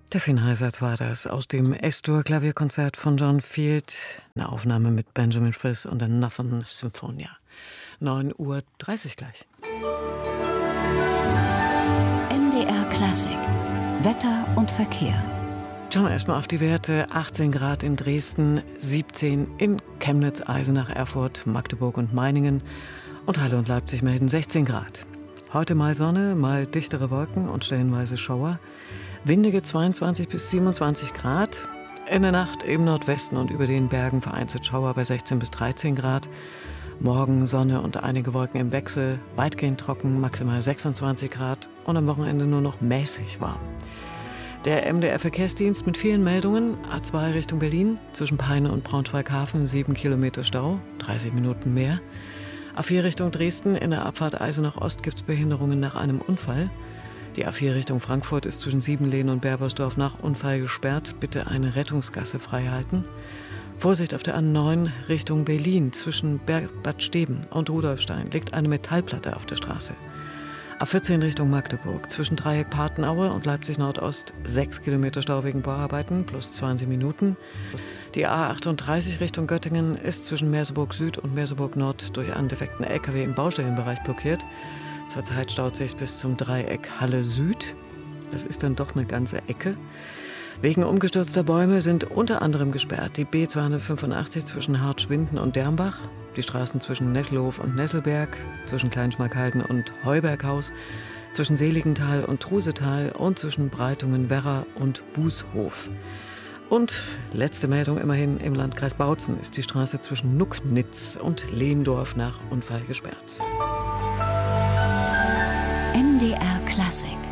Der Finhalsatz war das aus dem S-Dur-Klavierkonzert von John Field, eine Aufnahme mit Benjamin Friss und der Northern Symphonia. 9:30 Uhr gleich. NDR Klassik. Wetter und Verkehr. Schauen wir erstmal auf die Werte. 18 Grad in Dresden, 17 in Chemnitz, Eisenach, Erfurt, Magdeburg und Meiningen. Und Halle und Leipzig melden 16 Grad. Heute mal Sonne, mal dichtere Wolken und stellenweise Schauer. Windige 22 bis 27 Grad. In der Nacht im Nordwesten und über den Bergen vereinzelt Schauer bei 16 bis 13 Grad. Morgen Sonne und einige Wolken im Wechsel. Weitgehend trocken, maximal 26 Grad. Und am Wochenende nur noch mäßig warm. Der MDR-Verkehrsdienst mit vielen Meldungen. A2 Richtung Berlin, zwischen Peine und Braunschweig-Hafen 7 Kilometer Stau, 30 Minuten mehr. A4 Richtung Dresden, in der Abfahrt Eisenach Ost gibt es Behinderungen nach einem Unfall. Die A4 Richtung Frankfurt ist zwischen Siebenlehn und Berbersdorf nach Unfall gesperrt. Bitte eine Rettungsgasse freihalten. Vorsicht auf der A9 Richtung Berlin, zwischen Bad Steben und Rudolfstein liegt eine Metallplatte auf der Straße. A14 Richtung Magdeburg, zwischen Dreieck Patenaue und Leipzig Nordost 6 Kilometer Stau wegen Bauarbeiten, plus 20 Minuten. Die A38 Richtung Göttingen ist zwischen Merseburg Süd und Merseburg Nord durch einen defekten LKW im Baustellenbereich blockiert. Zurzeit staut sich bis zum Dreieck Halle Süd. Das ist dann doch eine ganze Ecke. Wegen umgestürzter Bäume sind unter anderem gesperrt die B285 zwischen Hartschwinden und Dermbach, die Straßen zwischen Nesselhof und Nesselberg, zwischen Kleinschmalkalden und Heuberghaus, zwischen Seligenthal und Trusetal und zwischen Breitungen-Werra und Bußhof. Und letzte Meldung immerhin, im Landkreis Bautzen ist die Straße zwischen Nucknitz und Lehndorf nach Unfall gesperrt. NDR Klassik.